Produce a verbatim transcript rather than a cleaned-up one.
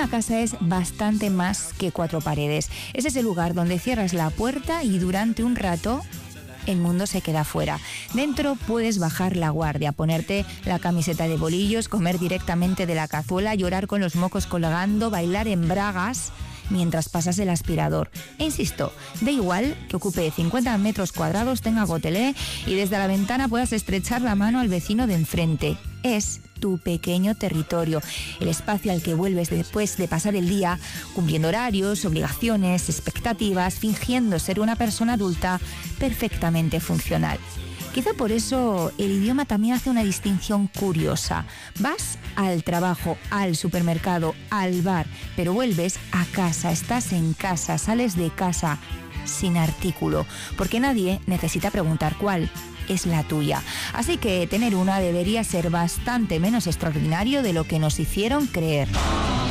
Una casa es bastante más que cuatro paredes. Es ese lugar donde cierras la puerta y durante un rato el mundo se queda fuera. Dentro puedes bajar la guardia, ponerte la camiseta de bolillos, comer directamente de la cazuela, llorar con los mocos colgando, bailar en bragas mientras pasas el aspirador. E insisto, da igual que ocupe cincuenta metros cuadrados, tenga gotelé y desde la ventana puedas estrechar la mano al vecino de enfrente. Es tu pequeño territorio, el espacio al que vuelves después de pasar el día cumpliendo horarios, obligaciones, expectativas, fingiendo ser una persona adulta perfectamente funcional. Quizá por eso el idioma también hace una distinción curiosa. Vas al trabajo, al supermercado, al bar, pero vuelves a casa, estás en casa, sales de casa sin artículo, porque nadie necesita preguntar cuál es la tuya. Así que tener una debería ser bastante menos extraordinario de lo que nos hicieron creer.